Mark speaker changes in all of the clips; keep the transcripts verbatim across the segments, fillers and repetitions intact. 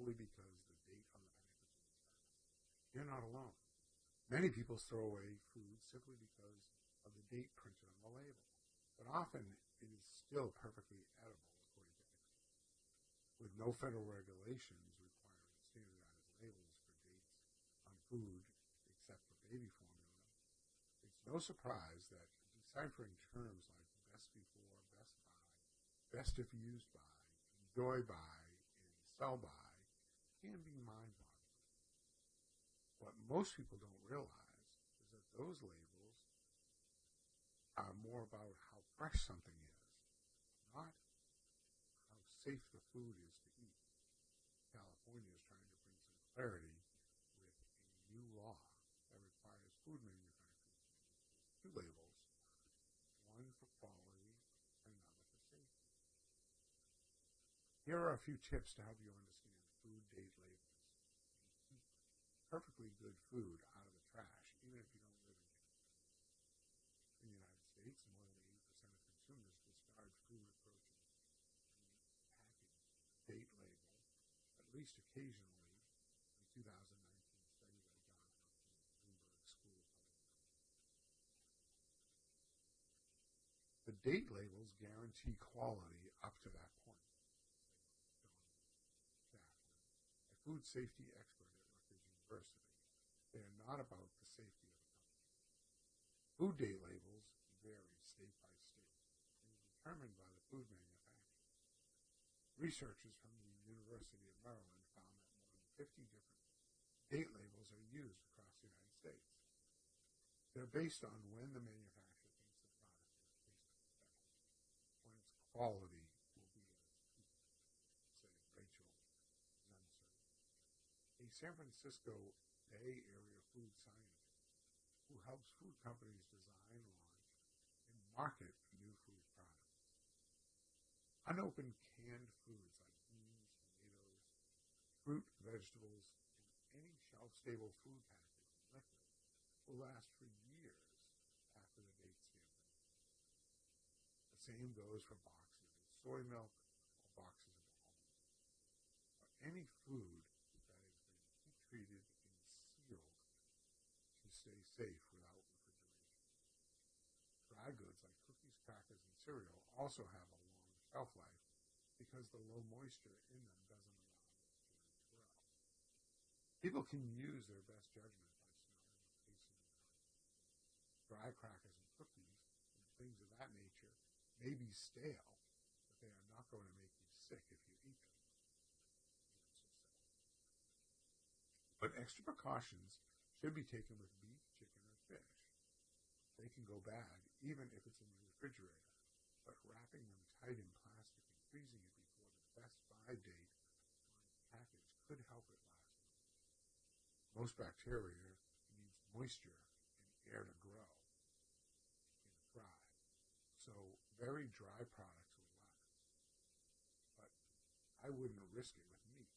Speaker 1: solely because the date on the package is incorrect. You're not alone. Many people throw away food simply because of the date printed on the label, but often it is still perfectly edible according to experts. With no federal regulations requiring standardized labels for dates on food except for baby formula, it's no surprise that deciphering terms like best before, best by, best if used by, enjoy by, and sell by can be mind-boggling. What most people don't realize is that those labels are more about how fresh something is, not how safe the food is to eat. California is trying to bring some clarity with a new law that requires food manufacturers to use two labels, one for quality and another for safety. Here are a few tips to help you understand food date labels and keep perfectly good food out of the trash, even if you don't live in California. In the United States, more than eighty percent of consumers discard food approaching the package date label at least occasionally. A two thousand nineteen study by John Hopkins Bloomberg School of Public Health. The date labels guarantee quality up to that point, said Don Chaffner, a food safety expert at Rutgers University. They are not about the safety of the company. Food date labels vary state by state and are determined by the food manufacturer. Researchers from the University of Maryland found that more than fifty different date labels are used across the United States. They're based on when the manufacturer thinks the product will taste best, when its quality will be at its peak, said Rachel Zunzer, a San Francisco Bay Area food scientist who helps food companies design, launch, and market new food products. Unopened canned foods like beans, tomatoes, fruit, vegetables, and any shelf-stable food package and liquid will last for years after the date stamping. The same goes for boxes of soy milk or boxes of almonds, or any food that has been heat treated and sealed to stay safe without refrigeration. Dry goods like cookies, crackers, and cereal also have a long shelf life because the low moisture in them doesn't allow bacteria to grow. People can use their best judgment by smelling and tasting the contents. Dry crackers and cookies and things of that nature may be stale, but they are not going to make you sick if you eat them. But extra precautions should be taken with beef, chicken, or fish. They can go bad even if it's in the refrigerator, but wrapping them tight in plastic and freezing it before the best by date on its package could help it last longer. Most bacteria needs moisture and air to grow and thrive, so very dry products will last. But I wouldn't risk it with meat.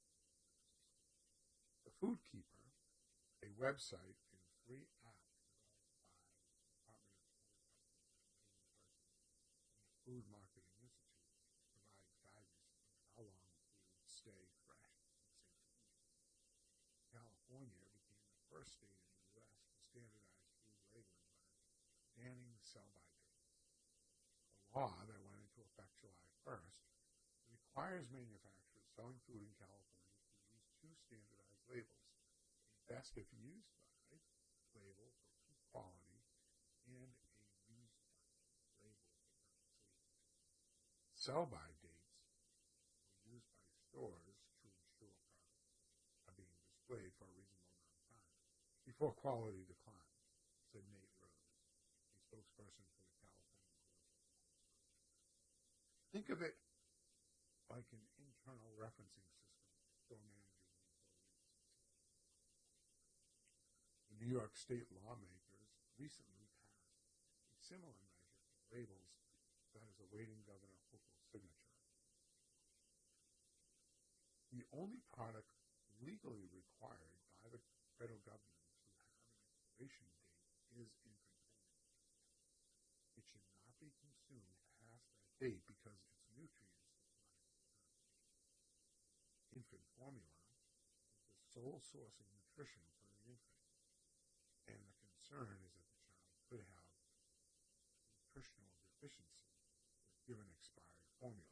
Speaker 1: The Food Keeper, a website and free app developed by the Department of Public Health at University and the Food Marketing Institute, provide guidance on how long foods stay fresh and safe to eat. California became the first state in the U S to standardize food labeling by banning sell-by dates. The law that went into effect July first requires manufacturers selling food in California to use two standardized labels, a best if used by label for food quality and a used by label for product safety. Sell-by dates are used by stores to ensure products are being displayed for a reasonable amount of time before quality declines, said Nate Rose, a spokesperson for the California Grocery Association. Think of it like an internal referencing system store managers and employees. The New York State lawmakers recently passed a similar measure for labels that is awaiting Governor Hochul's signature. The only product legally required by the federal government to have an expiration date is infant formula. It should not be consumed past that date because its nutrients decline over time. Infant formula sole source of nutrition for the infant. And the concern is that the child could have nutritional deficiency if given expired formula.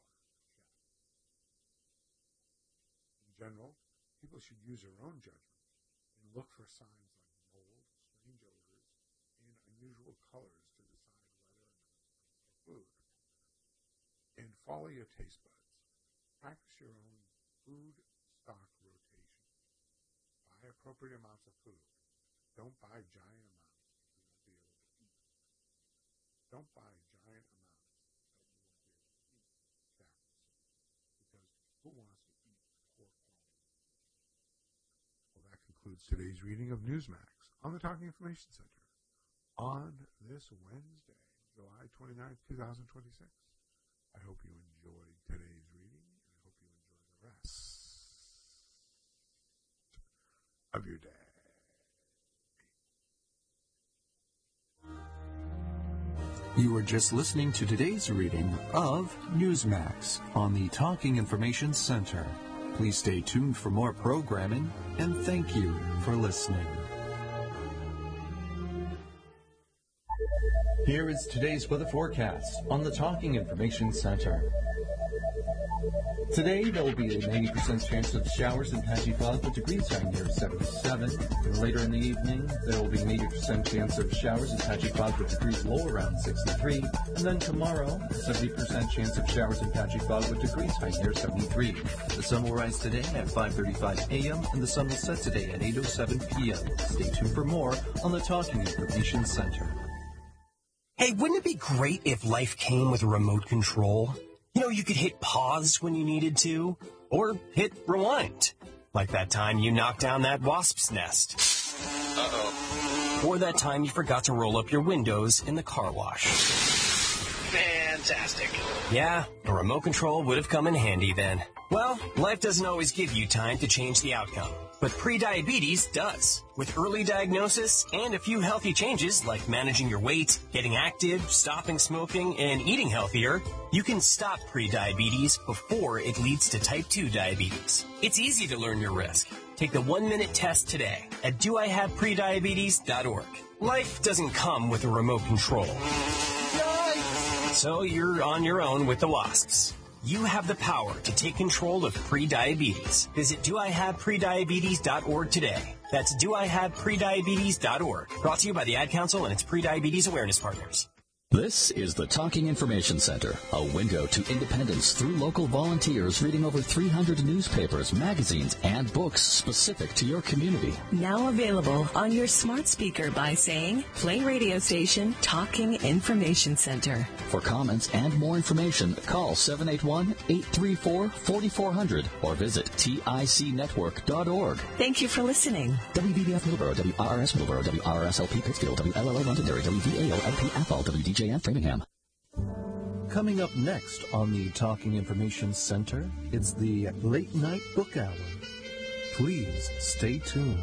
Speaker 1: In general, people should use their own judgment and look for signs like mold, strange odors, and unusual colors to decide whether or not to bring food. And follow your taste buds. Practice your own food stock rotation. Buy appropriate amounts of food. Don't buy giant amounts that you won't be able to eat. Don't buy giant amounts that you won't be able to eat. Because who wants to eat poor quality? Well, that concludes today's reading of Newsmax on the Talking Information Center on this Wednesday, July twenty-ninth, twenty twenty-six. I hope you enjoyed today's reading, and I hope you enjoy the rest of your day.
Speaker 2: You were just listening to today's reading of Newsmax on the Talking Information Center. Please stay tuned for more programming, and thank you for listening. Here is today's weather forecast on the Talking Information Center. Today, there will be an eighty percent chance of showers and patchy fog with degrees high near seventy-seven. And later in the evening, there will be an eighty percent chance of showers and patchy fog with degrees low around sixty-three. And then tomorrow, a seventy percent chance of showers and patchy fog with degrees high near seventy-three. The sun will rise today at five thirty-five a.m. and the sun will set today at eight oh seven p.m. Stay tuned for more on the Talking Information Center.
Speaker 3: Hey, wouldn't it be great if life came with a remote control? You know, you could hit pause when you needed to, or hit rewind, like that time you knocked down that wasp's nest. Uh-oh. Or that time you forgot to roll up your windows in the car wash.
Speaker 4: Fantastic.
Speaker 3: Yeah, a remote control would have come in handy then. Well, life doesn't always give you time to change the outcome, but prediabetes does. With early diagnosis and a few healthy changes like managing your weight, getting active, stopping smoking, and eating healthier, you can stop prediabetes before it leads to type two diabetes. It's easy to learn your risk. Take the one-minute test today at do I have prediabetes dot org. Life doesn't come with a remote control. Yikes! So you're on your own with the wasps. You have the power to take control of prediabetes. Visit do I have prediabetes dot org today. That's do I have prediabetes dot org. Brought to you by the Ad Council and its prediabetes awareness partners.
Speaker 5: This is the Talking Information Center, a window to independence through local volunteers reading over three hundred newspapers, magazines, and books specific to your community.
Speaker 6: Now available on your smart speaker by saying, play radio station Talking Information Center.
Speaker 5: For comments and more information, call seven eight one, eight three four, four four zero zero or visit tic network dot org.
Speaker 6: Thank you for listening.
Speaker 5: W B B F Middleborough, W R R S Middleborough, W R R S L P Pittsfield, W L L O Londonderry, W V A O L P Athol, W D J N Framingham.
Speaker 2: Coming up next on the Talking Information Center, it's the Late Night Book Hour. Please stay tuned.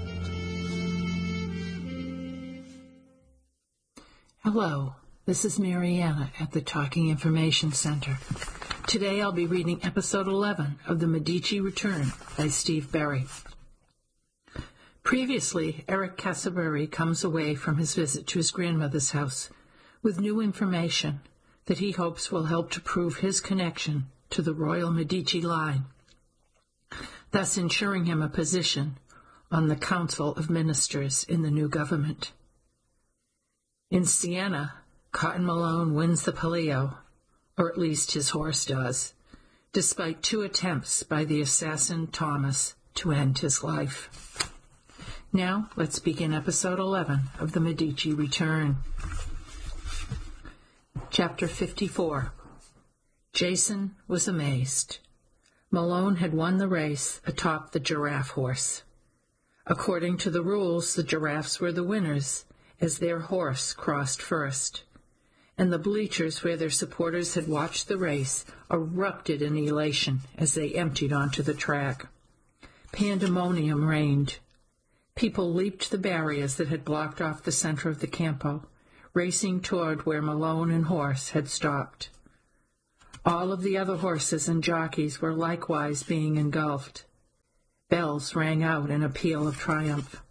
Speaker 7: Hello, this is Mariana at the Talking Information Center. Today I'll be reading episode eleven of The Medici Return by Steve Berry. Previously, Eric Casaberry comes away from his visit to his grandmother's house with new information that he hopes will help to prove his connection to the royal Medici line, thus ensuring him a position on the Council of Ministers in the new government. In Siena, Cotton Malone wins the Palio, or at least his horse does, despite two attempts by the assassin Thomas to end his life. Now, let's begin episode eleven of The Medici Return. Chapter fifty-four. Jason was amazed. Malone had won the race atop the giraffe horse. According to the rules, the giraffes were the winners, as their horse crossed first, and the bleachers where their supporters had watched the race erupted in elation as they emptied onto the track. Pandemonium reigned. People leaped the barriers that had blocked off the center of the campo, racing toward where Malone and horse had stopped. All of the other horses and jockeys were likewise being engulfed. Bells rang out in a peal of triumph.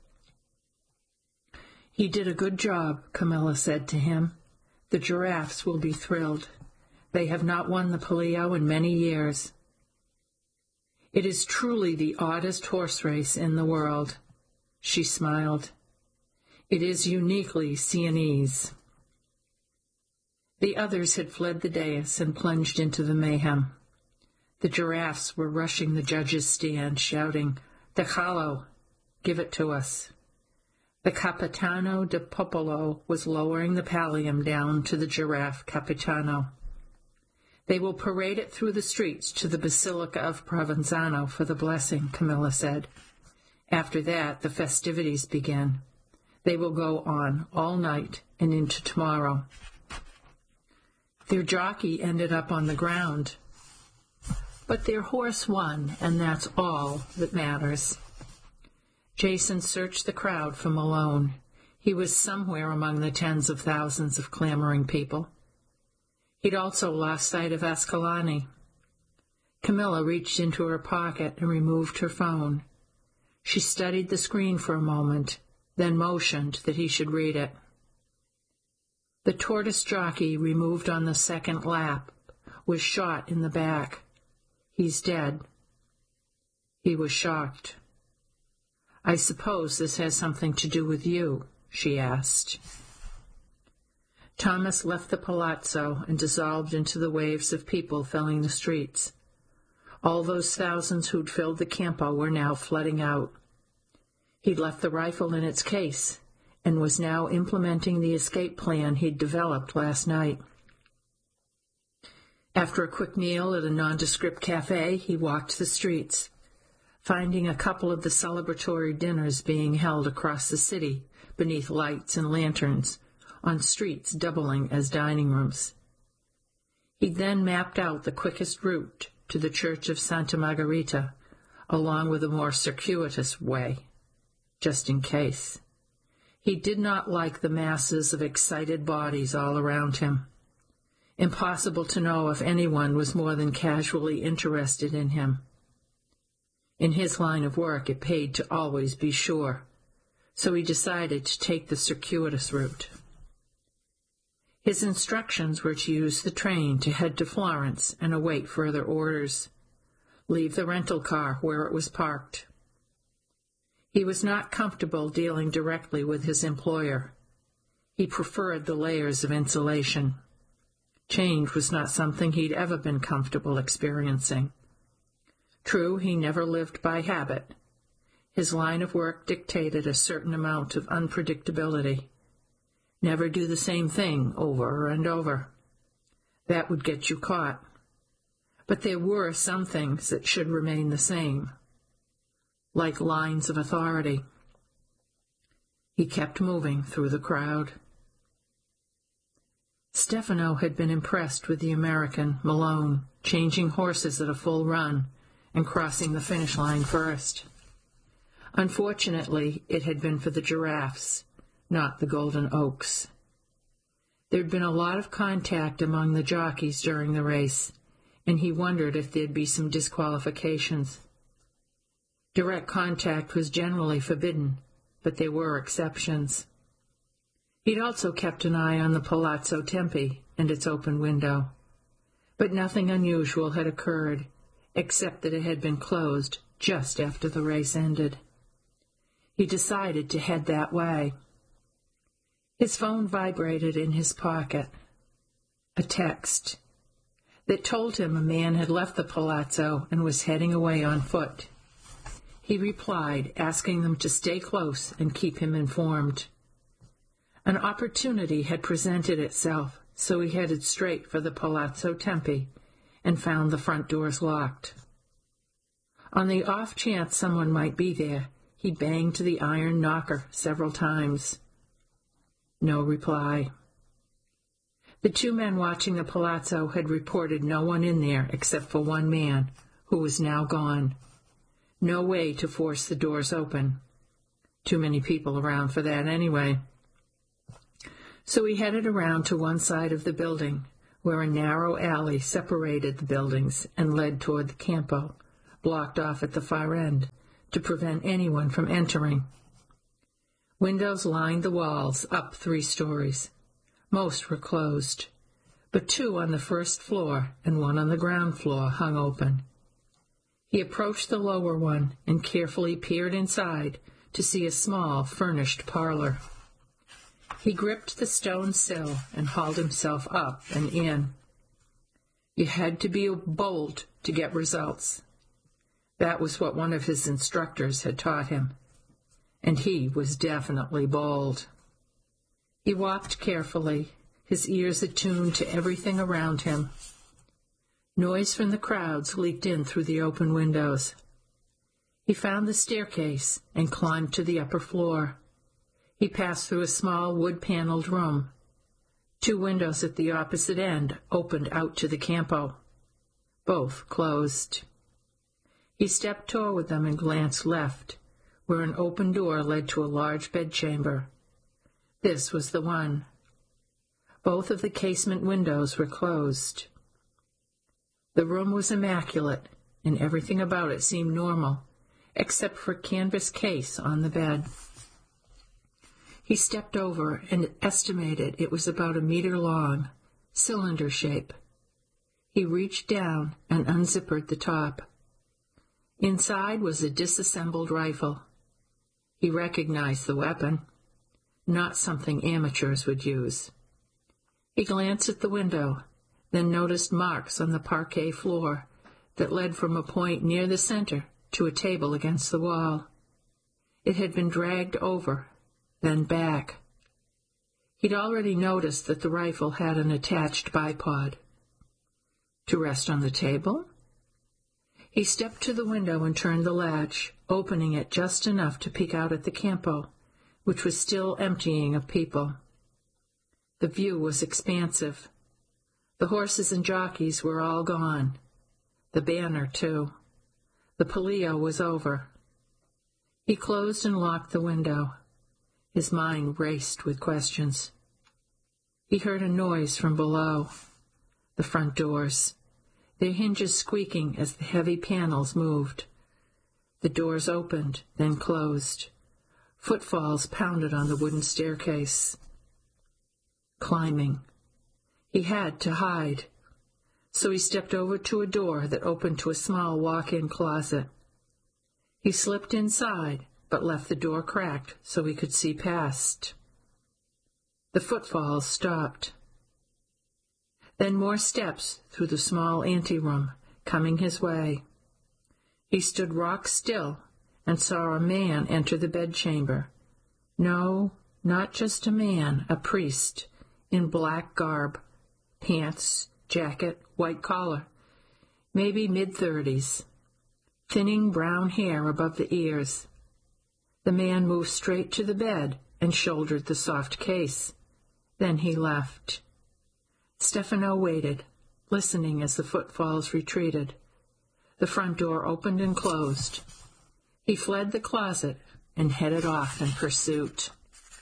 Speaker 7: "He did a good job," Camilla said to him. "The giraffes will be thrilled. They have not won the Palio in many years. It is truly the oddest horse race in the world." She smiled. "It is uniquely Sienese." The others had fled the dais and plunged into the mayhem. The giraffes were rushing the judges' stand, shouting, "Déjalo! Give it to us!" The Capitano de Popolo was lowering the pallium down to the giraffe Capitano. "They will parade it through the streets to the Basilica of Provenzano for the blessing," Camilla said. "After that, the festivities begin. They will go on all night and into tomorrow." Their jockey ended up on the ground, but their horse won, and that's all that matters. Jason searched the crowd for Malone. He was somewhere among the tens of thousands of clamoring people. He'd also lost sight of Ascalani. Camilla reached into her pocket and removed her phone. She studied the screen for a moment, then motioned that he should read it. The tortoise jockey removed on the second lap was shot in the back. He's dead. He was shocked. "I suppose this has something to do with you?" she asked. Thomas left the palazzo and dissolved into the waves of people filling the streets. All those thousands who'd filled the Campo were now flooding out. He'd left the rifle in its case and was now implementing the escape plan he'd developed last night. After a quick meal at a nondescript cafe, he walked the streets, finding a couple of the celebratory dinners being held across the city beneath lights and lanterns, on streets doubling as dining rooms. He then mapped out the quickest route to the Church of Santa Margherita, along with a more circuitous way, just in case. He did not like the masses of excited bodies all around him. Impossible to know if anyone was more than casually interested in him. In his line of work, it paid to always be sure, so he decided to take the circuitous route. His instructions were to use the train to head to Florence and await further orders. Leave the rental car where it was parked. He was not comfortable dealing directly with his employer. He preferred the layers of insulation. Change was not something he'd ever been comfortable experiencing. True, he never lived by habit. His line of work dictated a certain amount of unpredictability. Never do the same thing over and over. That would get you caught. But there were some things that should remain the same, like lines of authority. He kept moving through the crowd. Stefano had been impressed with the American, Malone, changing horses at a full run and crossing the finish line first. Unfortunately, it had been for the giraffes, not the Golden Oaks. There'd been a lot of contact among the jockeys during the race, and he wondered if there'd be some disqualifications. Direct contact was generally forbidden, but there were exceptions. He'd also kept an eye on the Palazzo Tempi and its open window, but nothing unusual had occurred, except that it had been closed just after the race ended. He decided to head that way. His phone vibrated in his pocket. A text that told him a man had left the palazzo and was heading away on foot. He replied, asking them to stay close and keep him informed. An opportunity had presented itself, so he headed straight for the Palazzo Tempi and found the front doors locked. On the off chance someone might be there, he banged the iron knocker several times. No reply. The two men watching the palazzo had reported no one in there except for one man, who was now gone. No way to force the doors open. Too many people around for that anyway. So he headed around to one side of the building, where a narrow alley separated the buildings and led toward the Campo, blocked off at the far end, to prevent anyone from entering. Windows lined the walls up three stories. Most were closed, but two on the first floor and one on the ground floor hung open. He approached the lower one and carefully peered inside to see a small, furnished parlor. He gripped the stone sill and hauled himself up and in. You had to be bold to get results. That was what one of his instructors had taught him, and he was definitely bold. He walked carefully, his ears attuned to everything around him. Noise from the crowds leaked in through the open windows. He found the staircase and climbed to the upper floor. He passed through a small wood-paneled room. Two windows at the opposite end opened out to the campo. Both closed. He stepped toward them and glanced left, where an open door led to a large bedchamber. This was the one. Both of the casement windows were closed. The room was immaculate, and everything about it seemed normal, except for a canvas case on the bed. He stepped over and estimated it was about a meter long, cylinder shape. He reached down and unzippered the top. Inside was a disassembled rifle. He recognized the weapon, not something amateurs would use. He glanced at the window, then noticed marks on the parquet floor that led from a point near the center to a table against the wall. It had been dragged over, then back. He'd already noticed that the rifle had an attached bipod. To rest on the table? He stepped to the window and turned the latch, opening it just enough to peek out at the campo, which was still emptying of people. The view was expansive. The horses and jockeys were all gone. The banner, too. The polio was over. He closed and locked the window. His mind raced with questions. He heard a noise from below. The front doors, their hinges squeaking as the heavy panels moved. The doors opened, then closed. Footfalls pounded on the wooden staircase. Climbing. He had to hide. So he stepped over to a door that opened to a small walk-in closet. He slipped inside, but left the door cracked so he could see past. The footfalls stopped. Then more steps through the small anteroom, coming his way. He stood rock still and saw a man enter the bedchamber. No, not just a man, a priest, in black garb, pants, jacket, white collar, maybe mid-thirties, thinning brown hair above the ears. The man moved straight to the bed and shouldered the soft case. Then he left. Stefano waited, listening as the footfalls retreated. The front door opened and closed. He fled the closet and headed off in pursuit.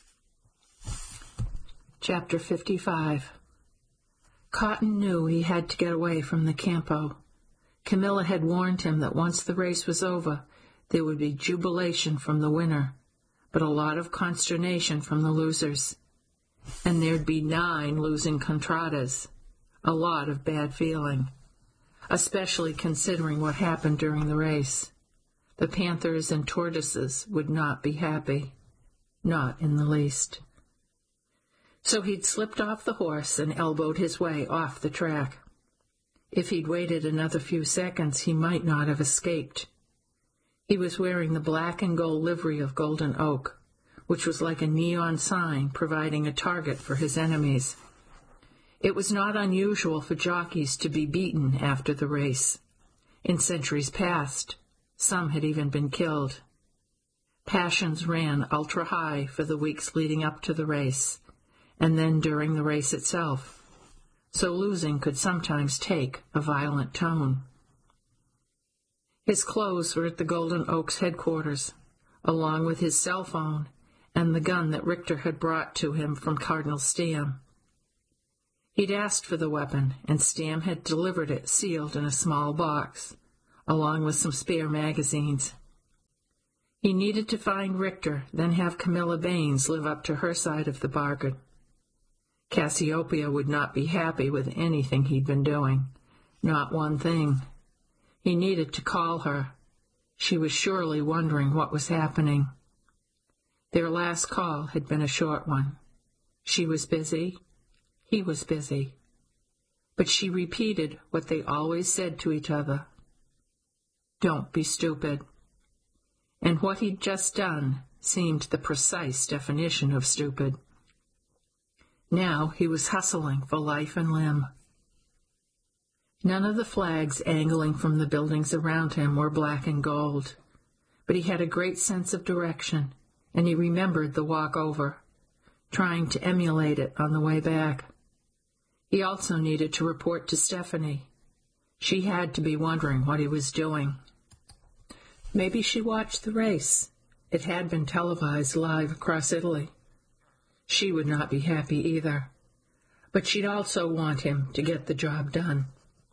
Speaker 7: Chapter fifty-five. Cotton knew he had to get away from the campo. Camilla had warned him that once the race was over, there would be jubilation from the winner, but a lot of consternation from the losers. And there'd be nine losing contradas, a lot of bad feeling, especially considering what happened during the race. The Panthers and Tortoises would not be happy, not in the least. So he'd slipped off the horse and elbowed his way off the track. If he'd waited another few seconds, he might not have escaped. He was wearing the black and gold livery of Golden Oak, which was like a neon sign providing a target for his enemies. It was not unusual for jockeys to be beaten after the race. In centuries past, some had even been killed. Passions ran ultra-high for the weeks leading up to the race, and then during the race itself, so losing could sometimes take a violent tone. His clothes were at the Golden Oaks headquarters, along with his cell phone and the gun that Richter had brought to him from Cardinal Stam. He'd asked for the weapon, and Stam had delivered it sealed in a small box, along with some spare magazines. He needed to find Richter, then have Camilla Baines live up to her side of the bargain. Cassiopeia would not be happy with anything he'd been doing. Not one thing. He needed to call her. She was surely wondering what was happening. Their last call had been a short one. She was busy. He was busy. But she repeated what they always said to each other. Don't be stupid. And what he'd just done seemed the precise definition of stupid. Now he was hustling for life and limb. None of the flags angling from the buildings around him were black and gold, but he had a great sense of direction, and he remembered the walk over, trying to emulate it on the way back. He also needed to report to Stephanie. She had to be wondering what he was doing. Maybe she watched the race. It had been televised live across Italy. She would not be happy either, but she'd also want him to get the job done.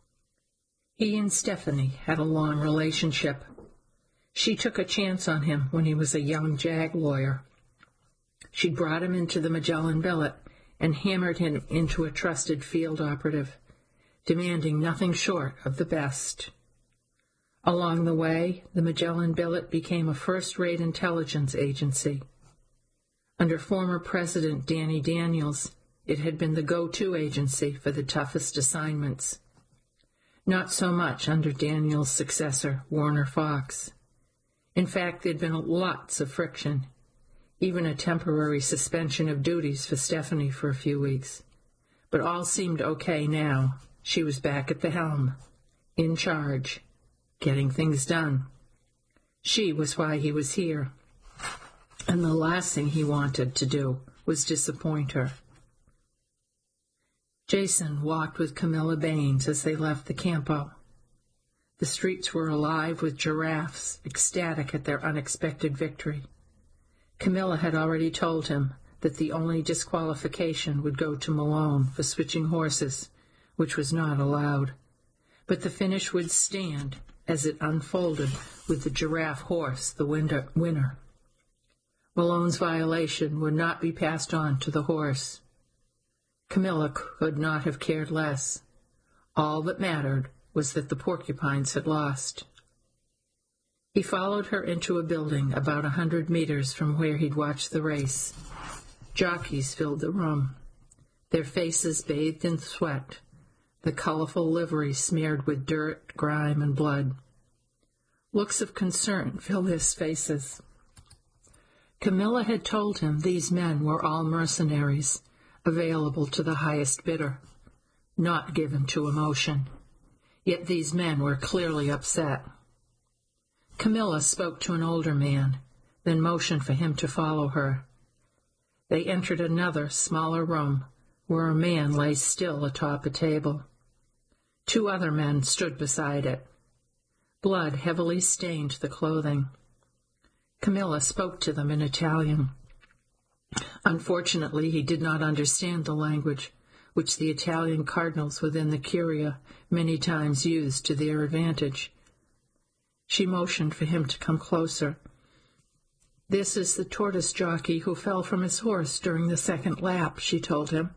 Speaker 7: He and Stephanie had a long relationship. She took a chance on him when he was a young JAG lawyer. She brought him into the Magellan billet and hammered him into a trusted field operative, demanding nothing short of the best. Along the way, the Magellan billet became a first-rate intelligence agency. Under former President Danny Daniels, it had been the go-to agency for the toughest assignments. Not so much under Daniels' successor, Warner Fox. In fact, there'd been lots of friction, even a temporary suspension of duties for Stephanie for a few weeks. But all seemed okay now. She was back at the helm, in charge, getting things done. She was why he was here, and the last thing he wanted to do was disappoint her. Jason walked with Camilla Baines as they left the campo. The streets were alive with giraffes, ecstatic at their unexpected victory. Camilla had already told him that the only disqualification would go to Malone for switching horses, which was not allowed. But the finish would stand as it unfolded with the giraffe horse the winner. Malone's violation would not be passed on to the horse. Camilla could not have cared less. All that mattered was that the porcupines had lost. He followed her into a building about a hundred meters from where he'd watched the race. Jockeys filled the room, their faces bathed in sweat, the colorful livery smeared with dirt, grime, and blood. Looks of concern filled his faces. Camilla had told him these men were all mercenaries, available to the highest bidder, not given to emotion. Yet these men were clearly upset. Camilla spoke to an older man, then motioned for him to follow her. They entered another, smaller room, where a man lay still atop a table. Two other men stood beside it. Blood heavily stained the clothing. Camilla spoke to them in Italian. Unfortunately, he did not understand the language, which the Italian cardinals within the Curia many times used to their advantage. She motioned for him to come closer. "This is the tortoise jockey who fell from his horse during the second lap," she told him.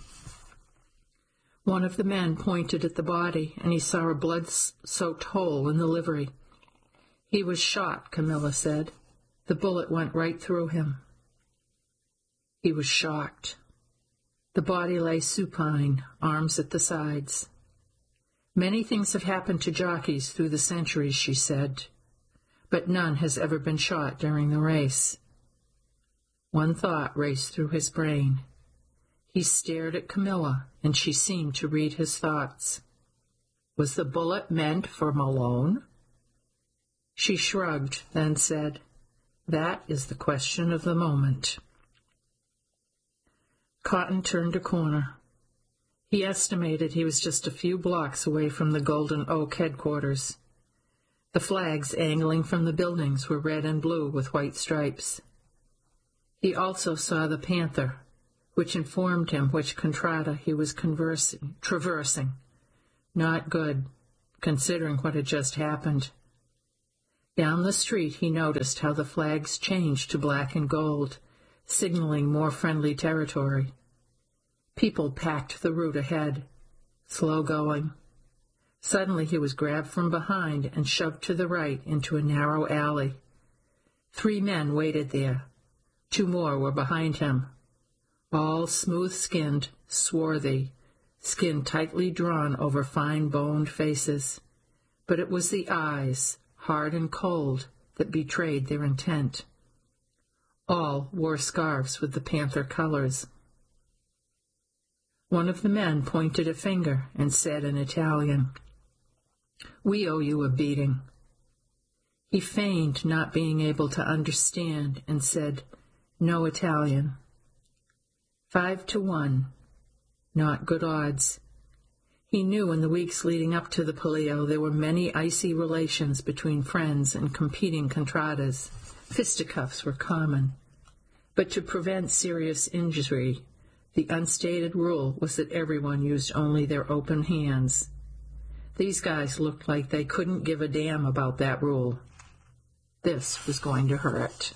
Speaker 7: One of the men pointed at the body, and he saw a blood-soaked hole in the livery. "He was shot," Camilla said. "The bullet went right through him." He was shocked. The body lay supine, arms at the sides. "Many things have happened to jockeys through the centuries," she said, "but none has ever been shot during the race." One thought raced through his brain. He stared at Camilla, and she seemed to read his thoughts. Was the bullet meant for Malone? She shrugged, then said, "That is the question of the moment." Cotton turned a corner. He estimated he was just a few blocks away from the Golden Oak headquarters. The flags angling from the buildings were red and blue with white stripes. He also saw the Panther, which informed him which contrada he was conversing, traversing. Not good, considering what had just happened. Down the street he noticed how the flags changed to black and gold, signaling more friendly territory. People packed the route ahead, slow going. Suddenly he was grabbed from behind and shoved to the right into a narrow alley. Three men waited there. Two more were behind him. All smooth-skinned, swarthy, skin tightly drawn over fine-boned faces. But it was the eyes, hard and cold, that betrayed their intent. All wore scarves with the Panther colors. One of the men pointed a finger and said in Italian, "We owe you a beating." He feigned not being able to understand and said, "No Italian." Five to one. Not good odds. He knew in the weeks leading up to the Palio there were many icy relations between friends and competing contradas. Fisticuffs were common. But to prevent serious injury, the unstated rule was that everyone used only their open hands. These guys looked like they couldn't give a damn about that rule. This was going to hurt.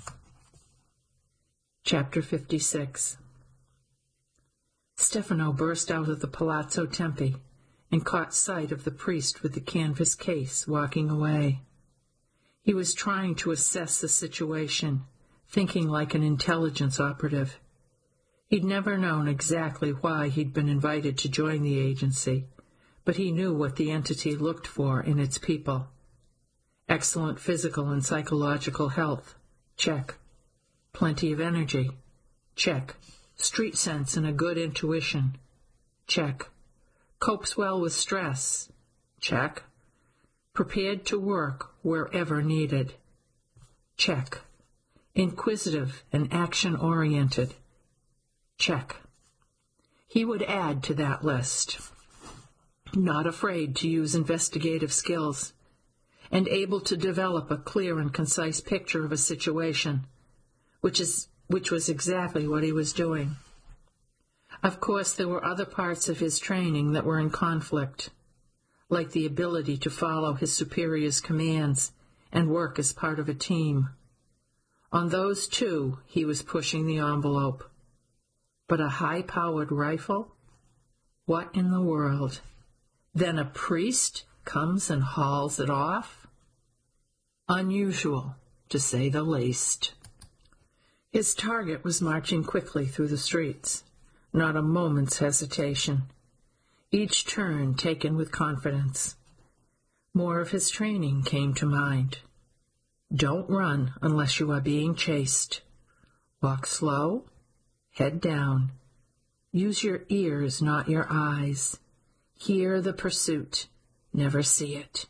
Speaker 7: Chapter fifty-six. Stefano burst out of the Palazzo Tempi and caught sight of the priest with the canvas case walking away. He was trying to assess the situation, thinking like an intelligence operative. He'd never known exactly why he'd been invited to join the agency, but he knew what the entity looked for in its people. Excellent physical and psychological health, check. Plenty of energy, check. Street sense and a good intuition, check. Copes well with stress, check. Prepared to work wherever needed, check. Inquisitive and action-oriented, check. He would add to that list. Not afraid to use investigative skills, and able to develop a clear and concise picture of a situation, which is which was exactly what he was doing. Of course, there were other parts of his training that were in conflict, like the ability to follow his superior's commands and work as part of a team. On those, too, he was pushing the envelope. But a high-powered rifle? What in the world? Then a priest comes and hauls it off? Unusual, to say the least. His target was marching quickly through the streets, not a moment's hesitation, each turn taken with confidence. More of his training came to mind. Don't run unless you are being chased. Walk slow, head down. Use your ears, not your eyes. Hear the pursuit, never see it.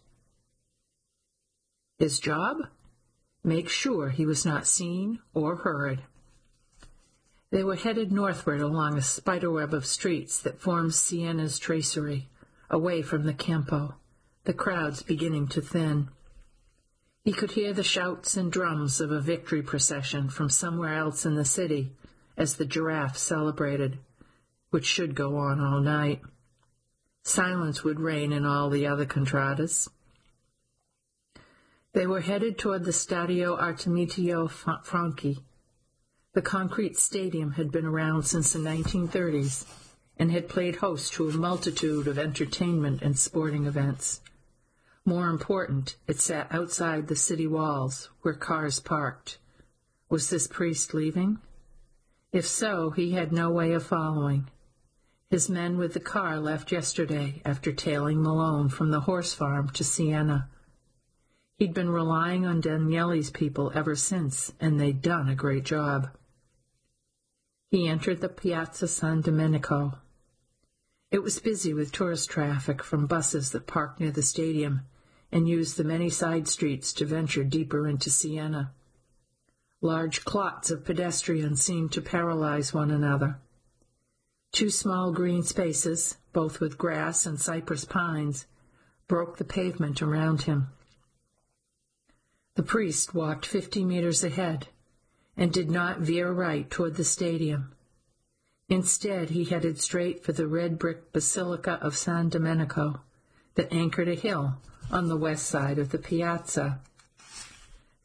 Speaker 7: His job? Make sure he was not seen or heard. They were headed northward along a spiderweb of streets that forms Siena's tracery, away from the Campo, the crowds beginning to thin. He could hear the shouts and drums of a victory procession from somewhere else in the city as the Giraffe celebrated, which should go on all night. Silence would reign in all the other contradas. They were headed toward the Stadio Artemio Franchi. The concrete stadium had been around since the nineteen thirties and had played host to a multitude of entertainment and sporting events. More important, it sat outside the city walls, where cars parked. Was this priest leaving? If so, he had no way of following. His men with the car left yesterday after tailing Malone from the horse farm to Siena. He'd been relying on Daniele's people ever since, and they'd done a great job. He entered the Piazza San Domenico. It was busy with tourist traffic from buses that parked near the stadium and used the many side streets to venture deeper into Siena. Large clots of pedestrians seemed to paralyze one another. Two small green spaces, both with grass and cypress pines, broke the pavement around him. The priest walked fifty meters ahead and did not veer right toward the stadium. Instead, he headed straight for the red brick Basilica of San Domenico that anchored a hill on the west side of the piazza.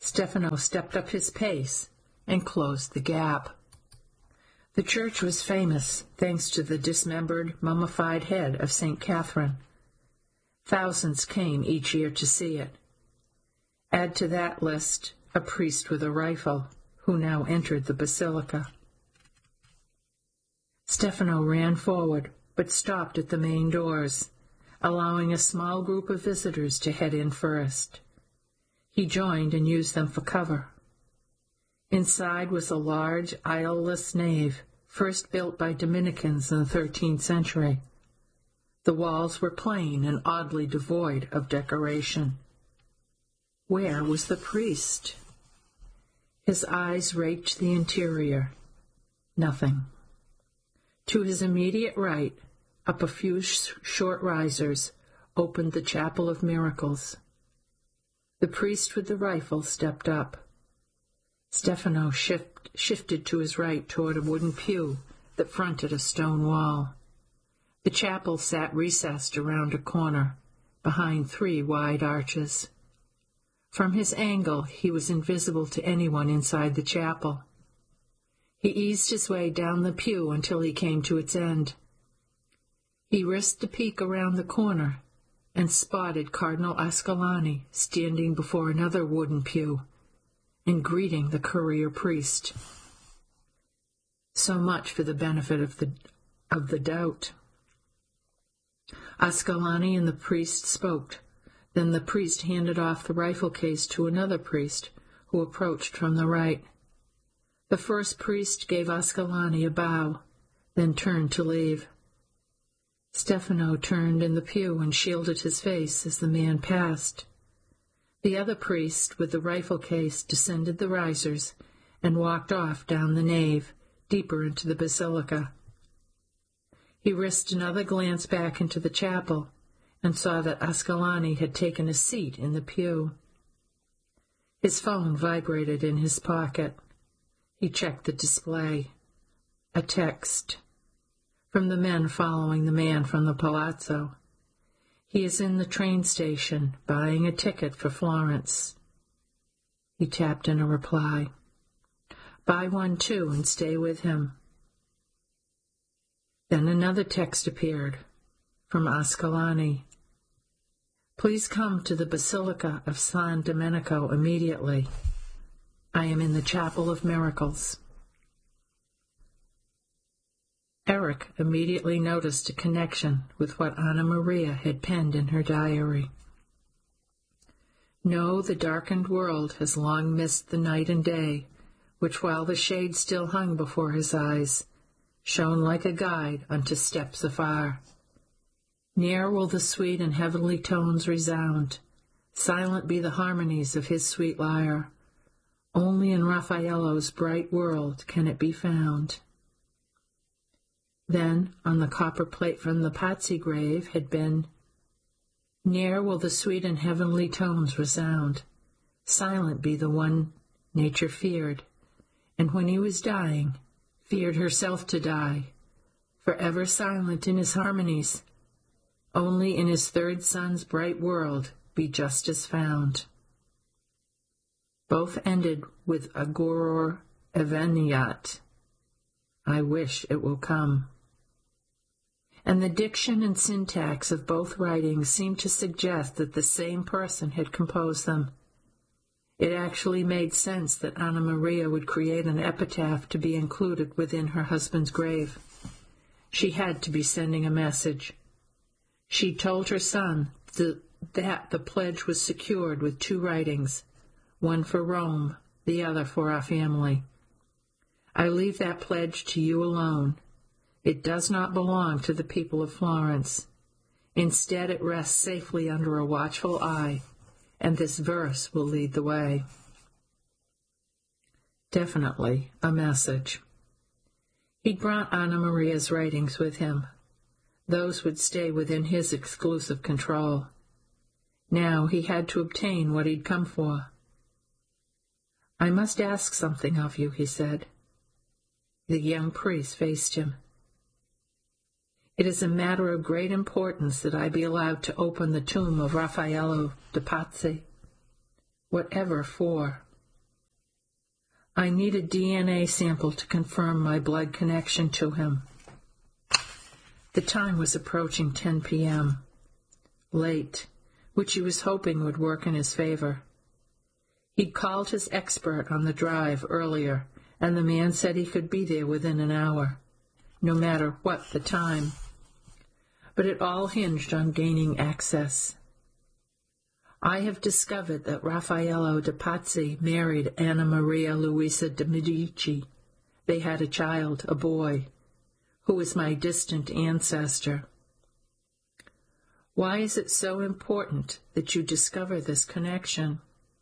Speaker 7: Stefano stepped up his pace and closed the gap. The church was famous thanks to the dismembered, mummified head of Saint Catherine. Thousands came each year to see it. Add to that list a priest with a rifle, who now entered the basilica. Stefano ran forward, but stopped at the main doors, allowing a small group of visitors to head in first. He joined and used them for cover. Inside was a large, aisleless nave, first built by Dominicans in the thirteenth century. The walls were plain and oddly devoid of decoration. Where was the priest? His eyes raked the interior. Nothing. To his immediate right, up a few sh- short risers, opened the Chapel of Miracles. The priest with the rifle stepped up. Stefano shift, shifted to his right toward a wooden pew that fronted a stone wall. The chapel sat recessed around a corner, behind three wide arches. From his angle, he was invisible to anyone inside the chapel. He eased his way down the pew until he came to its end. He risked a peek around the corner and spotted Cardinal Ascolani standing before another wooden pew and greeting the courier priest. So much for the benefit of the, of the doubt. Ascolani and the priest spoke. Then the priest handed off the rifle case to another priest who approached from the right. The first priest gave Ascolani a bow, then turned to leave. Stefano turned in the pew and shielded his face as the man passed. The other priest, with the rifle case, descended the risers and walked off down the nave, deeper into the basilica. He risked another glance back into the chapel and saw that Ascolani had taken a seat in the pew. His phone vibrated in his pocket. He checked the display. A text from the men following the man from the palazzo. He is in the train station, buying a ticket for Florence. He tapped in a reply. Buy one too and stay with him. Then another text appeared from Ascolani. Please come to the Basilica of San Domenico immediately. I am in the Chapel of Miracles. Eric immediately noticed a connection with what Anna Maria had penned in her diary. No, the darkened world has long missed the night and day, which while the shade still hung before his eyes, shone like a guide unto steps afar. Ne'er will the sweet and heavenly tones resound, silent be the harmonies of his sweet lyre. Only in Raffaello's bright world can it be found. Then, on the copper plate from the Pazzi grave had been, Ne'er will the sweet and heavenly tones resound, silent be the one nature feared, and when he was dying, feared herself to die, forever silent in his harmonies. Only in his third son's bright world be justice found. Both ended with Agoror eveniat. I wish it will come. And the diction and syntax of both writings seemed to suggest that the same person had composed them. It actually made sense that Anna Maria would create an epitaph to be included within her husband's grave. She had to be sending a message. She told her son th- that the pledge was secured with two writings, one for Rome, the other for our family. I leave that pledge to you alone. It does not belong to the people of Florence. Instead, it rests safely under a watchful eye, and this verse will lead the way. Definitely a message. He'd brought Anna Maria's writings with him. Those would stay within his exclusive control. Now he had to obtain what he'd come for. I must ask something of you, he said. The young priest faced him. It is a matter of great importance that I be allowed to open the tomb of Raffaello de Pazzi. Whatever for? I need a D N A sample to confirm my blood connection to him. The time was approaching ten p.m. Late, which he was hoping would work in his favor. He'd called his expert on the drive earlier, and the man said he could be there within an hour, no matter what the time. But it all hinged on gaining access. I have discovered that Raffaello de Pazzi married Anna Maria Luisa de Medici. They had a child, a boy, who is my distant ancestor. Why is it so important that you discover this connection?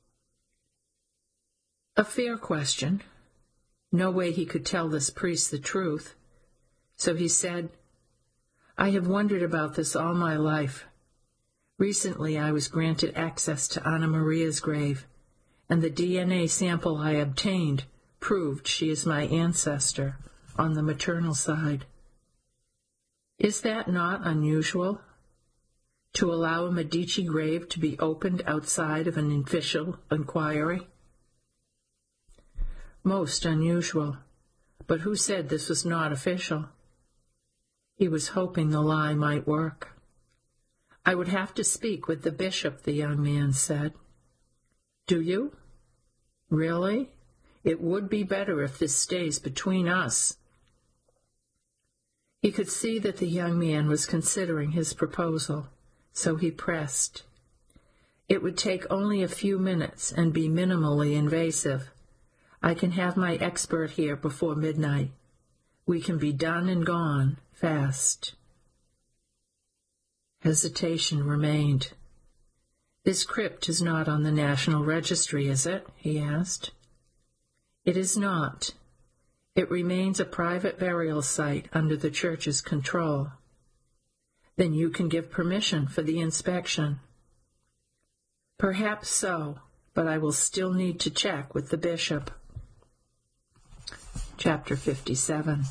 Speaker 7: A fair question. No way he could tell this priest the truth. So he said, I have wondered about this all my life. Recently I was granted access to Anna Maria's grave, and the D N A sample I obtained proved she is my ancestor on the maternal side. Is that not unusual? To allow a Medici grave to be opened outside of an official inquiry? Most unusual, but who said this was not official? He was hoping the lie might work. I would have to speak with the bishop, the young man said. Do you? Really? It would be better if this stays between us. He could see that the young man was considering his proposal, so he pressed. It would take only a few minutes and be minimally invasive. I can have my expert here before midnight. We can be done and gone fast. Hesitation remained. This crypt is not on the National Registry, is it? He asked. It is not. It remains a private burial site under the church's control. Then you can give permission for the inspection. Perhaps so, but I will still need to check with the bishop. Chapter fifty-seven.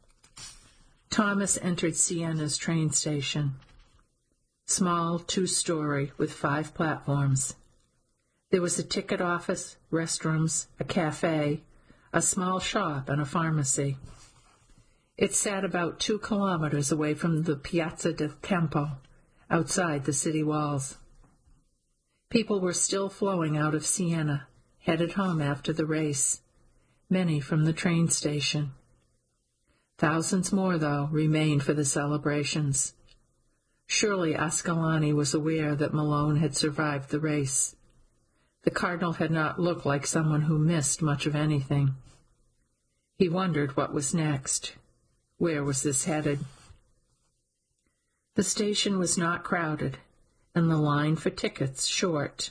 Speaker 7: Thomas entered Siena's train station. Small, two-story, with five platforms. There was a ticket office, restrooms, a cafe, a small shop, and a pharmacy. It sat about two kilometers away from the Piazza del Campo, outside the city walls. People were still flowing out of Siena, headed home after the race, many from the train station. Thousands more, though, remained for the celebrations. Surely Ascalani was aware that Malone had survived the race. The Cardinal had not looked like someone who missed much of anything. He wondered what was next. Where was this headed? The station was not crowded, and the line for tickets short.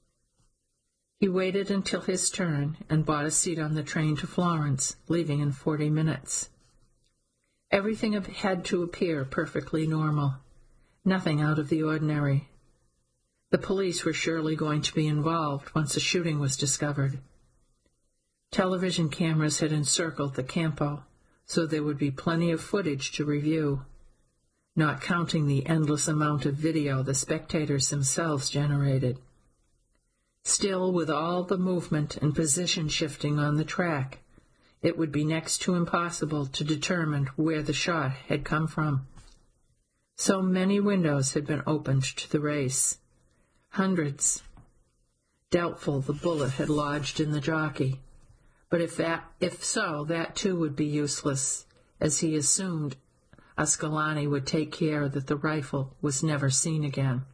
Speaker 7: He waited until his turn and bought a seat on the train to Florence, leaving in forty minutes. Everything had to appear perfectly normal. Nothing out of the ordinary. The police were surely going to be involved once a shooting was discovered. Television cameras had encircled the Campo, so there would be plenty of footage to review, not counting the endless amount of video the spectators themselves generated. Still, with all the movement and position shifting on the track, it would be next to impossible to determine where the shot had come from. So many windows had been opened to the race. Hundreds. Doubtful the bullet had lodged in the jockey. But if that, if so, that too would be useless, as he assumed Ascalani would take care that the rifle was never seen again.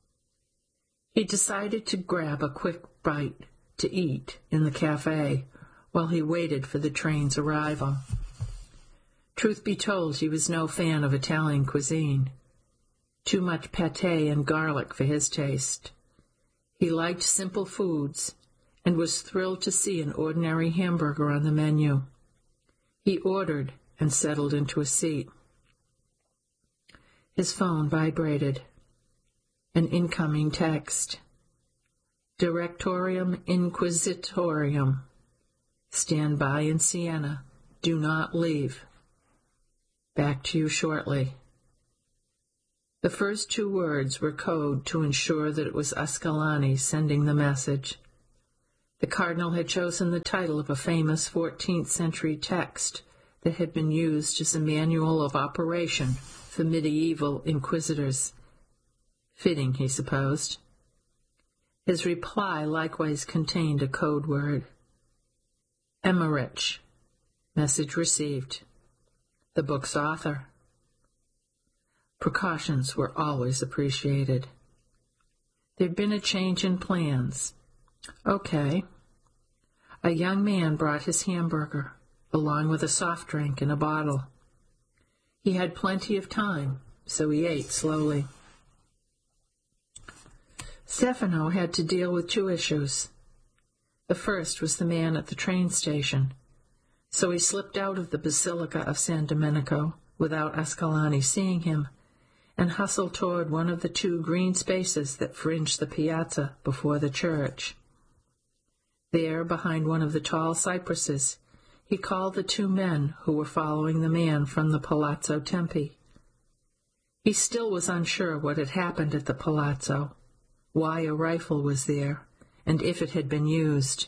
Speaker 7: He decided to grab a quick bite to eat in the cafe while he waited for the train's arrival. Truth be told, he was no fan of Italian cuisine. Too much pâté and garlic for his taste. He liked simple foods and was thrilled to see an ordinary hamburger on the menu. He ordered and settled into a seat. His phone vibrated. An incoming text. Directorium Inquisitorium. Stand by in Siena. Do not leave. Back to you shortly. The first two words were code to ensure that it was Ascalani sending the message. The cardinal had chosen the title of a famous fourteenth century text that had been used as a manual of operation for medieval inquisitors. Fitting, he supposed. His reply likewise contained a code word. Emmerich. Message received. The book's author. Precautions were always appreciated. There'd been a change in plans. Okay. A young man brought his hamburger, along with a soft drink in a bottle. He had plenty of time, so he ate slowly. Stefano had to deal with two issues. The first was the man at the train station, so he slipped out of the Basilica of San Domenico without Ascalani seeing him, and hustled toward one of the two green spaces that fringed the piazza before the church. There, behind one of the tall cypresses, he called the two men who were following the man from the Palazzo Tempi. He still was unsure what had happened at the Palazzo, why a rifle was there, and if it had been used.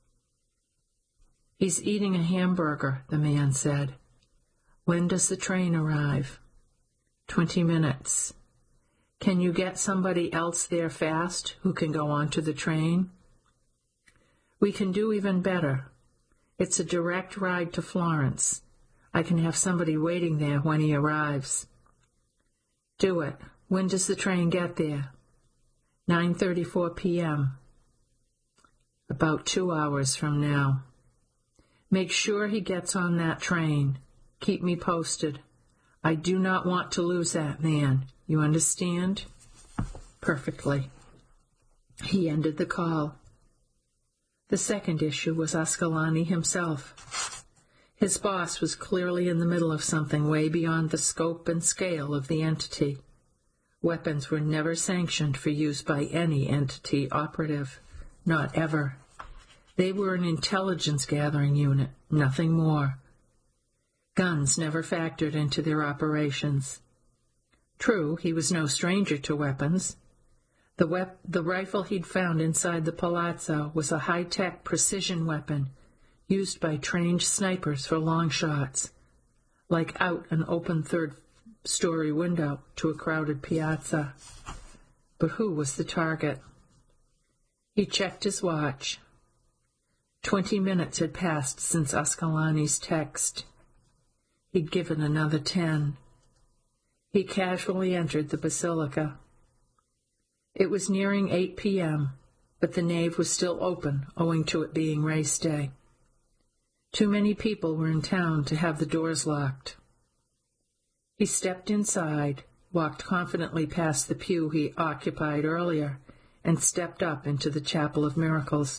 Speaker 7: He's eating a hamburger, the man said. When does the train arrive? Twenty minutes. Can you get somebody else there fast who can go on to the train? We can do even better. It's a direct ride to Florence. I can have somebody waiting there when he arrives. Do it. When does the train get there? nine thirty-four p.m. About two hours from now. Make sure he gets on that train. Keep me posted. I do not want to lose that man. You understand? Perfectly. He ended the call. The second issue was Ascalani himself. His boss was clearly in the middle of something way beyond the scope and scale of the entity. Weapons were never sanctioned for use by any entity operative, not ever. They were an intelligence-gathering unit, nothing more. Guns never factored into their operations. True, he was no stranger to weapons. The, wep- the rifle he'd found inside the palazzo was a high-tech precision weapon used by trained snipers for long shots, like out an open third-story window to a crowded piazza. But who was the target? He checked his watch. Twenty minutes had passed since Ascalani's text. He'd given another ten. He casually entered the basilica. It was nearing eight p.m., but the nave was still open, owing to it being race day. Too many people were in town to have the doors locked. He stepped inside, walked confidently past the pew he occupied earlier, and stepped up into the Chapel of Miracles.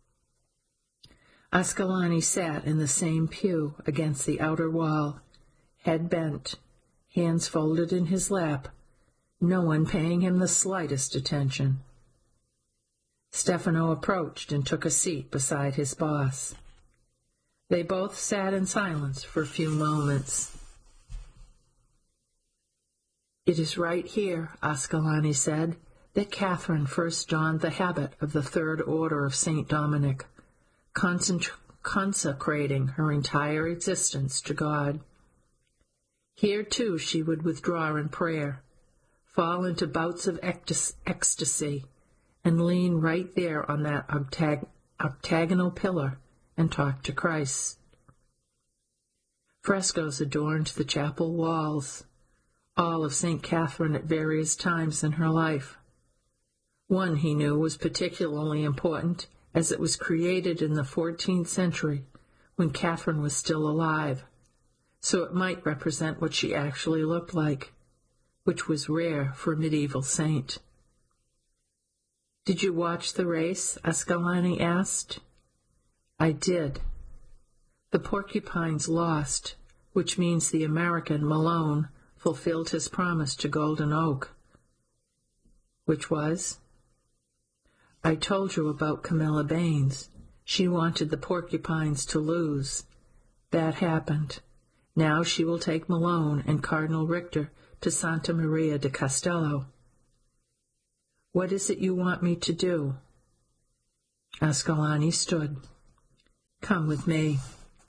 Speaker 7: Ascalani sat in the same pew against the outer wall, head bent, hands folded in his lap, no one paying him the slightest attention. Stefano approached and took a seat beside his boss. They both sat in silence for a few moments. It is right here, Ascalani said, that Catherine first donned the habit of the Third Order of Saint Dominic, concent- consecrating her entire existence to God. Here, too, she would withdraw in prayer, fall into bouts of ectas- ecstasy, and lean right there on that octag- octagonal pillar and talk to Christ. Frescoes adorned the chapel walls, all of Saint Catherine at various times in her life. One, he knew, was particularly important, as it was created in the fourteenth century, when Catherine was still alive, so it might represent what she actually looked like, which was rare for a medieval saint. Did you watch the race? Ascalani asked. I did. The Porcupines lost, which means the American, Malone, fulfilled his promise to Golden Oak. Which was? I told you about Camilla Baines. She wanted the Porcupines to lose. That happened. Now she will take Malone and Cardinal Richter to Santa Maria de Castello. What is it you want me to do? Ascalani stood. Come with me.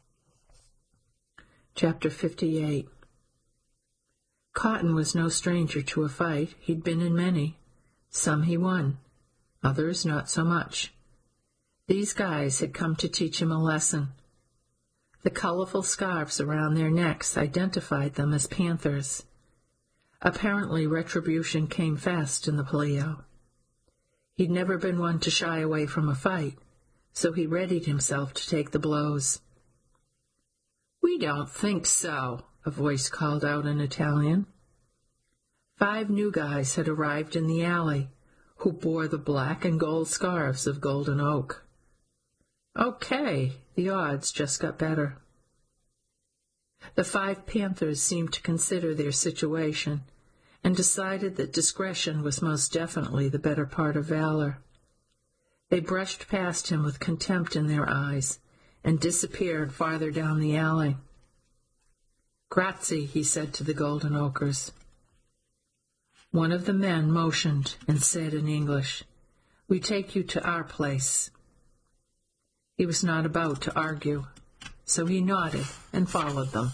Speaker 7: Chapter fifty-eight. Cotton was no stranger to a fight. He'd been in many. Some he won, others not so much. These guys had come to teach him a lesson. The colorful scarves around their necks identified them as panthers. Apparently retribution came fast in the Paleo. He'd never been one to shy away from a fight, so he readied himself to take the blows. "We don't think so," a voice called out in Italian. Five new guys had arrived in the alley, who bore the black and gold scarves of Golden Oak. Okay, the odds just got better. The five Panthers seemed to consider their situation and decided that discretion was most definitely the better part of valor. They brushed past him with contempt in their eyes and disappeared farther down the alley. "Grazie," he said to the Golden Oakers. One of the men motioned and said in English, "We take you to our place." He was not about to argue, so he nodded and followed them.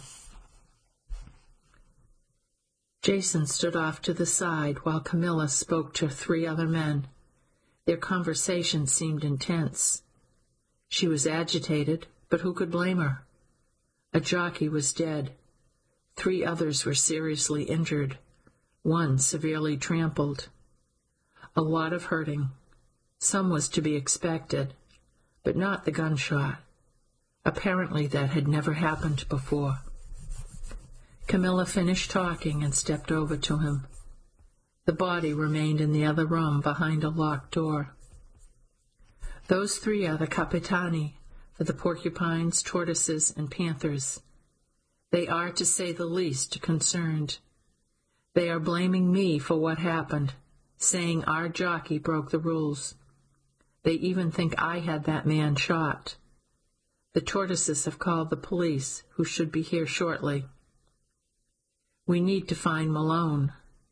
Speaker 7: Jason stood off to the side while Camilla spoke to three other men. Their conversation seemed intense. She was agitated, but who could blame her? A jockey was dead. Three others were seriously injured, one severely trampled. A lot of hurting. Some was to be expected, but not the gunshot. Apparently that had never happened before. Camilla finished talking and stepped over to him. The body remained in the other room behind a locked door. "Those three are the Capitani for the porcupines, tortoises, and panthers. They are, to say the least, concerned. They are blaming me for what happened, saying our jockey broke the rules. They even think I had that man shot. The tortoises have called the police, who should be here shortly. We need to find Malone.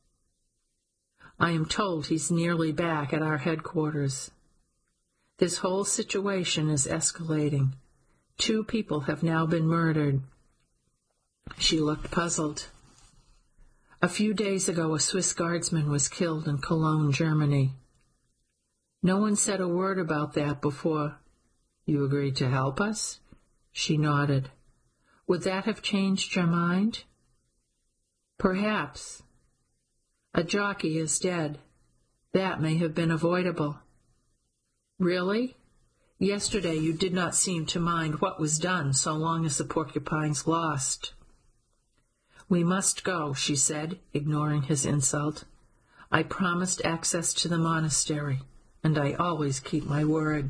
Speaker 7: I am told he's nearly back at our headquarters. This whole situation is escalating. Two people have now been murdered." She looked puzzled. "A few days ago, a Swiss guardsman was killed in Cologne, Germany. No one said a word about that before." "You agreed to help us?" She nodded. "Would that have changed your mind?" "Perhaps. A jockey is dead. That may have been avoidable." "Really? Yesterday you did not seem to mind what was done so long as the porcupines lost." "We must go," she said, ignoring his insult. "I promised access to the monastery, and I always keep my word."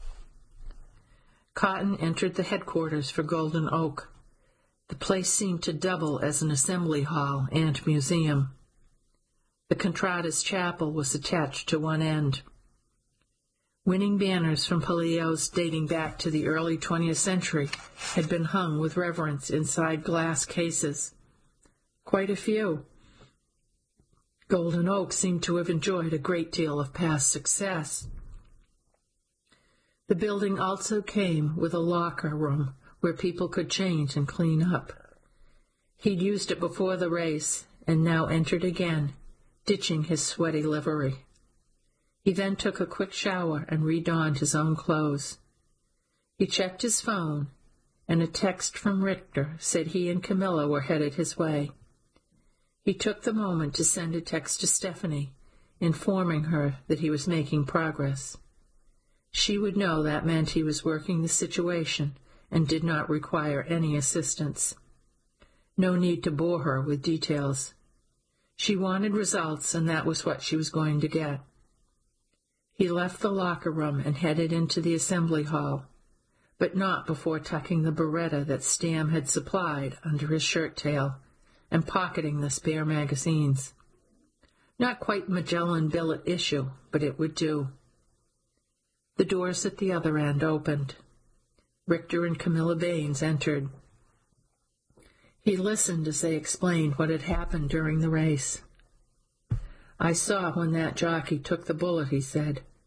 Speaker 7: Cotton entered the headquarters for Golden Oak. The place seemed to double as an assembly hall and museum. The Contradas Chapel was attached to one end. Winning banners from Paleos dating back to the early twentieth century had been hung with reverence inside glass cases. Quite a few. Golden Oak seemed to have enjoyed a great deal of past success. The building also came with a locker room where people could change and clean up. He'd used it before the race and now entered again, ditching his sweaty livery. He then took a quick shower and redonned his own clothes. He checked his phone, and a text from Richter said he and Camilla were headed his way. He took the moment to send a text to Stephanie, informing her that he was making progress. She would know that meant he was working the situation and did not require any assistance. No need to bore her with details. She wanted results, and that was what she was going to get. He left the locker room and headed into the assembly hall, but not before tucking the Beretta that Stam had supplied under his shirt tail and pocketing the spare magazines. Not quite Magellan billet issue, but it would do. The doors at the other end opened. Richter and Camilla Baines entered. He listened as they explained what had happened during the race. "I saw when that jockey took the bullet," he said.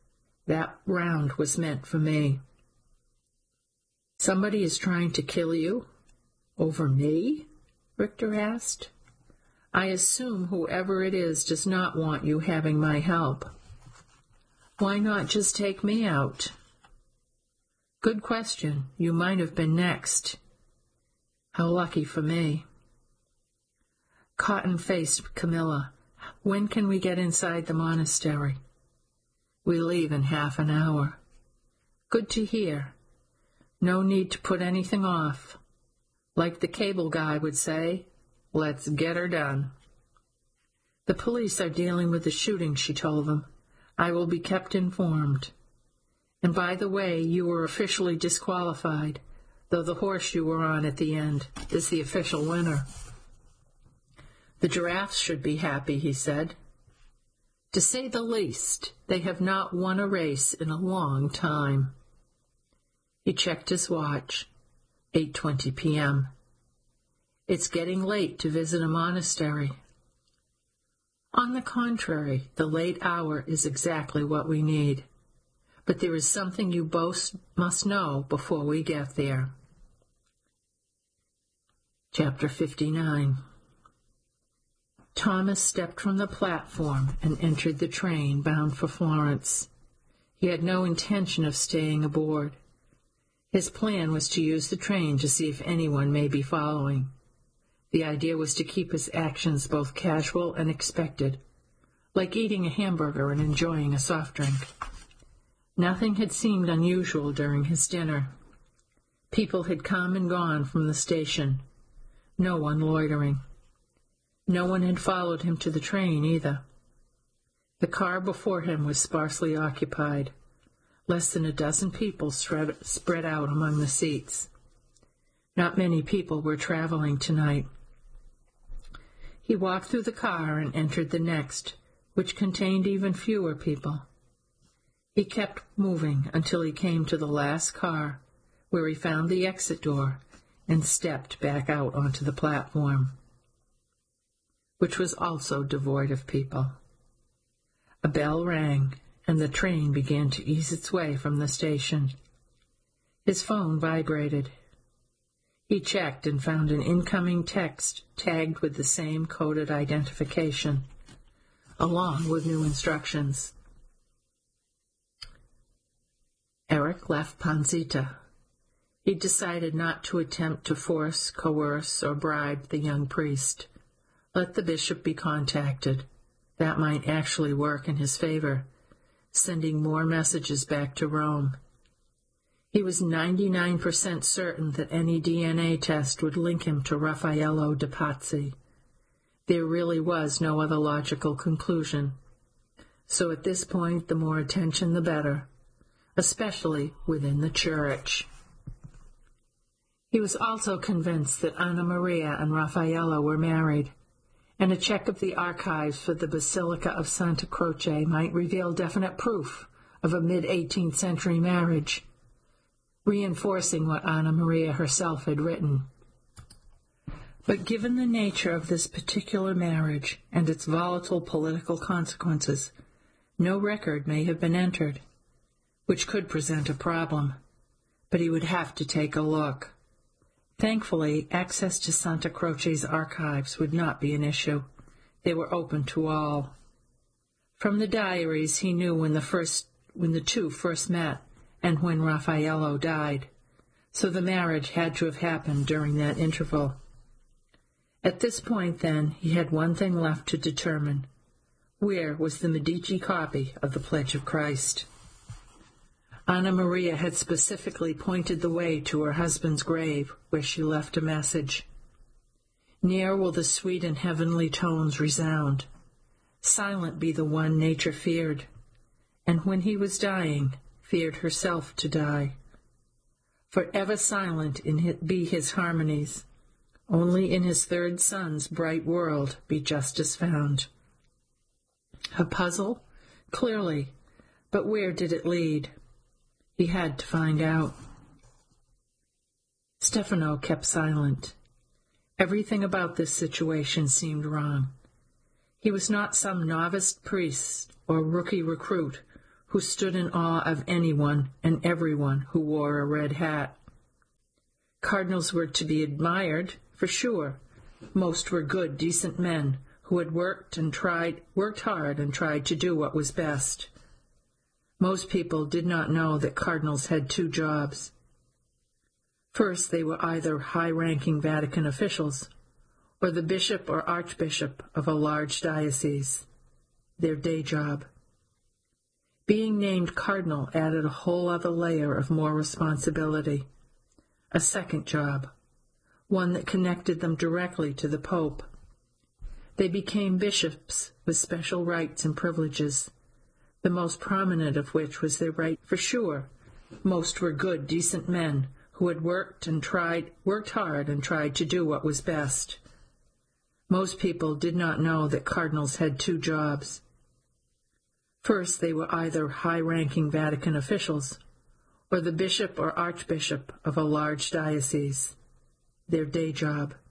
Speaker 7: That round was meant for me. Somebody is trying to kill you? Over me? Richter asked. I assume whoever it is does not want you having my help. Why not just take me out? Good question. You might have been next. How lucky for me. Cotton-faced Camilla. When can we get inside the monastery? We leave in half an hour. Good to hear. No need to put anything off. Like the cable guy would say, let's get her done. The police are dealing with the shooting, she told them. I will be kept informed. And by the way, you were officially disqualified, though the horse you were on at the end is the official winner. The giraffes should be happy, he said. To say the least, they have not won a race in a long time. He checked his watch. eight twenty p.m. It's getting late to visit a monastery. On the contrary, the late hour is exactly what we need. But there is something you both must know before we get there. Chapter fifty-nine. Thomas stepped from the platform and entered the train bound for Florence. He had no intention of staying aboard. His plan was to use the train to see if anyone may be following. The idea was to keep his actions both casual and expected, like eating a hamburger and enjoying a soft drink. Nothing had seemed unusual during his dinner. People had come and gone from the station, no one loitering. No one had followed him to the train, either. The car before him was sparsely occupied, less than a dozen people spread out among the seats. Not many people were traveling tonight. He walked through the car and entered the next, which contained even fewer people. He kept moving until he came to the last car, where he found the exit door and stepped back out onto the platform, which was also devoid of people. A bell rang, and the train began to ease its way from the station. His phone vibrated. He checked and found an incoming text tagged with the same coded identification, along with new instructions. Eric left Panzita. He decided not to attempt to force, coerce, or bribe the young priest. Let the bishop be contacted. That might actually work in his favor, sending more messages back to Rome. He was ninety-nine percent certain that any D N A test would link him to Raffaello de Pazzi. There really was no other logical conclusion. So at this point, the more attention the better, especially within the church. He was also convinced that Anna Maria and Raffaello were married, and a check of the archives for the Basilica of Santa Croce might reveal definite proof of a mid-eighteenth century marriage, reinforcing what Anna Maria herself had written. But given the nature of this particular marriage and its volatile political consequences, no record may have been entered, which could present a problem, but he would have to take a look. Thankfully, access to Santa Croce's archives would not be an issue. They were open to all. From the diaries, he knew when the first, when the two first met and when Raffaello died, so the marriage had to have happened during that interval. At this point, then, he had one thing left to determine. Where was the Medici copy of the Pledge of Christ? Anna Maria had specifically pointed the way to her husband's grave, where she left a message. Near will the sweet and heavenly tones resound. Silent be the one nature feared, and when he was dying, feared herself to die. For ever silent in his, be his harmonies, only in his third son's bright world be justice found. A puzzle? Clearly, but where did it lead? He had to find out. Stefano kept silent. Everything about this situation seemed wrong. He was not some novice priest or rookie recruit who stood in awe of anyone and everyone who wore a red hat. Cardinals were to be admired, for sure. Most were good, decent men who had worked and tried, worked hard and tried to do what was best. Most people did not know that cardinals had two jobs. First, they were either high-ranking Vatican officials or the bishop or archbishop of a large diocese, their day job. Being named cardinal added a whole other layer of more responsibility, a second job, one that connected them directly to the Pope. They became bishops with special rights and privileges, the most prominent of which was their right, for sure. Most were good, decent men who had worked and tried, worked hard and tried to do what was best. Most people did not know that cardinals had two jobs. First, they were either high-ranking Vatican officials or the bishop or archbishop of a large diocese, their day job.